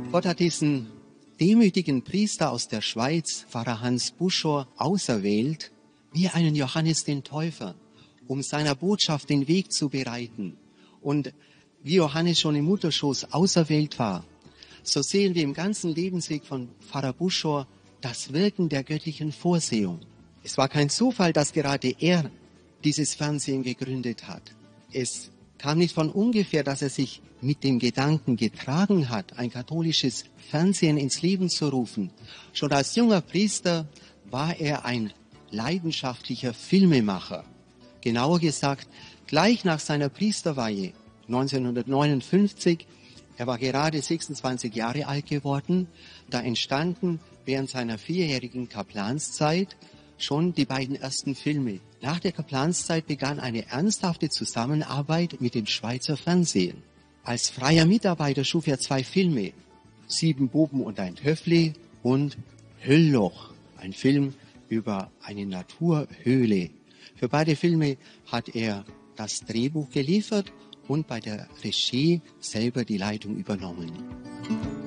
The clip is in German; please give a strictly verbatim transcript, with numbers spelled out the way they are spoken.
Gott hat diesen demütigen Priester aus der Schweiz, Pfarrer Hans Buschor, auserwählt, wie einen Johannes den Täufer, um seiner Botschaft den Weg zu bereiten. Und wie Johannes schon im Mutterschoß auserwählt war, so sehen wir im ganzen Lebensweg von Pfarrer Buschor das Wirken der göttlichen Vorsehung. Es war kein Zufall, dass gerade er dieses Fernsehen gegründet hat. Es kam nicht von ungefähr, dass er sich mit dem Gedanken getragen hat, ein katholisches Fernsehen ins Leben zu rufen. Schon als junger Priester war er ein leidenschaftlicher Filmemacher. Genauer gesagt, gleich nach seiner Priesterweihe neunzehnhundertneunundfünfzig, er war gerade sechsundzwanzig Jahre alt geworden, da entstanden während seiner vierjährigen Kaplanszeit schon die beiden ersten Filme. Nach der Kaplanszeit begann eine ernsthafte Zusammenarbeit mit dem Schweizer Fernsehen. Als freier Mitarbeiter schuf er zwei Filme, Sieben Buben und ein Töffli und Höllloch, ein Film über eine Naturhöhle. Für beide Filme hat er das Drehbuch geliefert und bei der Regie selber die Leitung übernommen.